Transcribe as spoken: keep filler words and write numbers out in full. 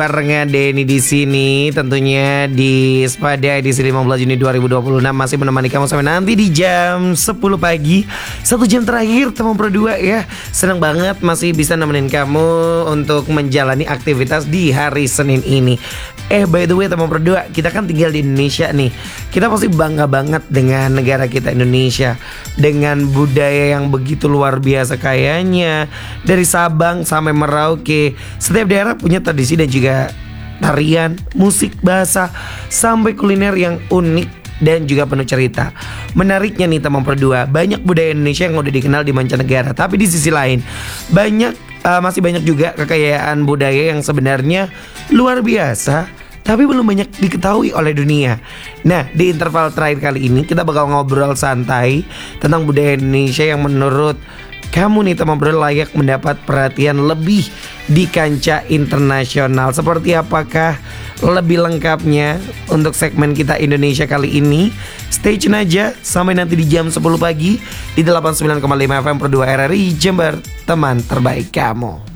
Barengan Denny di sini, tentunya di Spada edisi lima belas Juni dua ribu dua puluh enam masih menemani kamu sampai nanti di jam sepuluh pagi. Satu jam terakhir teman berdua ya. Senang banget masih bisa nemenin kamu untuk menjalani aktivitas di hari Senin ini. Eh by the way teman berdua, kita kan tinggal di Indonesia nih. Kita pasti bangga banget dengan negara kita Indonesia, dengan budaya yang begitu luar biasa kayanya. Dari Sabang sampai Merauke, setiap daerah punya tradisi dan juga tarian, musik, bahasa, sampai kuliner yang unik dan juga penuh cerita. Menariknya nih teman berdua, banyak budaya Indonesia yang udah dikenal di mancanegara. Tapi di sisi lain, banyak uh, masih banyak juga kekayaan budaya yang sebenarnya luar biasa, tapi belum banyak diketahui oleh dunia. Nah, di interval terakhir kali ini kita bakal ngobrol santai tentang budaya Indonesia yang menurut kamu nih teman bro layak mendapat perhatian lebih di kancah internasional. Seperti apakah lebih lengkapnya untuk segmen kita Indonesia kali ini? Stay tune aja sampai nanti di jam sepuluh pagi di delapan puluh sembilan koma lima F M per dua R R I Jember, teman terbaik kamu.